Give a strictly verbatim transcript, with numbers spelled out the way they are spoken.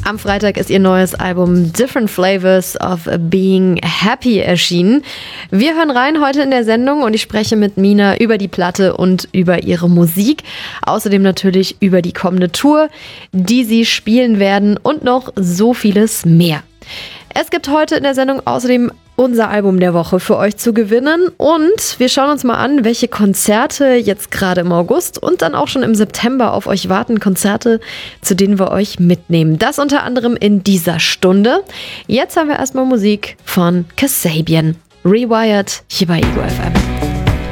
Am Freitag ist ihr neues Album Different Flavors of Being Happy erschienen. Wir hören rein heute in der Sendung und ich spreche mit Mina über die Platte und über ihre Musik. Außerdem natürlich über die kommende Tour, die sie spielen werden und noch so vieles mehr. Es gibt heute in der Sendung außerdem unser Album der Woche für euch zu gewinnen und wir schauen uns mal an, welche Konzerte jetzt gerade im August und dann auch schon im September auf euch warten. Konzerte, zu denen wir euch mitnehmen. Das unter anderem in dieser Stunde. Jetzt haben wir erstmal Musik von Kasabian. Rewired hier bei Ego F M.